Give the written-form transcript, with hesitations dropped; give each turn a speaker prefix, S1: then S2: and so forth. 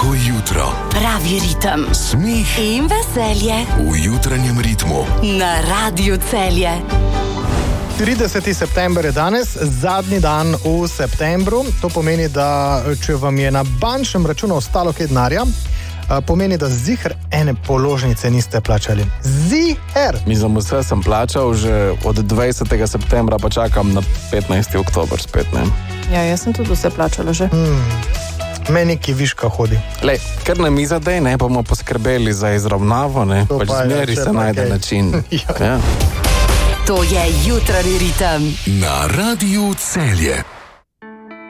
S1: Lahko jutro.
S2: Pravi ritem.
S1: Smeh
S2: In veselje.
S1: v jutranjem ritmu.
S2: Na Radiu Celje.
S3: 30. september je danes, zadnji dan v septembru. To pomeni, da če vam je na bančnem računu ostalo kaj denarja, pomeni, da ziher ene položnice niste plačali. Ziher!
S4: Mislim, vse sem plačal, že od 20. septembra pa čakam na 15. oktober spet, ne?
S5: Ja, jaz sem tudi vse plačala že.
S3: Meni, ki viška hodi.
S4: Lej, ker nam izadej, ne, bomo poskrbeli za izravnavo, ne?
S3: To
S4: Pač
S3: pa je,
S4: zmeri
S3: če
S4: se
S3: pa
S4: najde
S3: kaj.
S4: način.
S3: Ja.
S4: Ja.
S2: To je jutranji ritem.
S1: Na Radiu Celje.